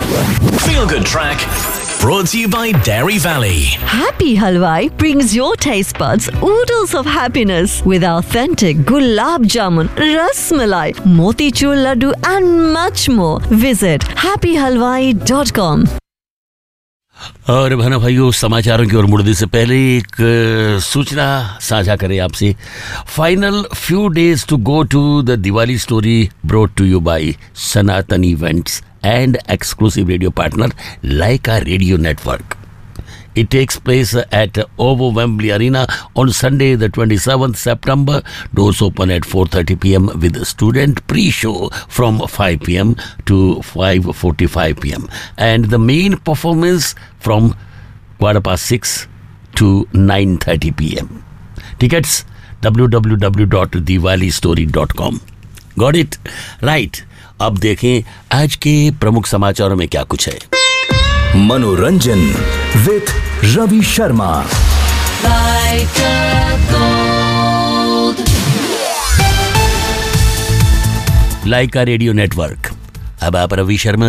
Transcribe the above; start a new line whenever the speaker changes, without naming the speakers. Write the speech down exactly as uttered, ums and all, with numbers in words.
Feel Good Track brought to you by Dairy Valley.
Happy Halwai brings your taste buds oodles of happiness with authentic gulab jamun, ras malai, motichur laddu and much more. Visit happy halwai dot com.
और बहनों भाइयों, समाचारों की ओर मुड़ने से पहले एक सूचना साझा करें आपसे. Final few days to go to the Diwali story brought to you bye Sanatan events and exclusive radio partner Laika Radio Network. It takes place at Ovo Wembley Arena on Sunday the twenty-seventh September. Doors open at four thirty p.m. with student pre-show from five p.m. to five forty-five p.m. and the main performance from quarter past six to nine thirty p.m. Tickets w w w dot diwali story dot com. Got it? Right. अब देखें आज के प्रमुख समाचारों में क्या कुछ है.
मनोरंजन with Ravi Sharma.
Lyca radio network. अब आप रवि शर्मा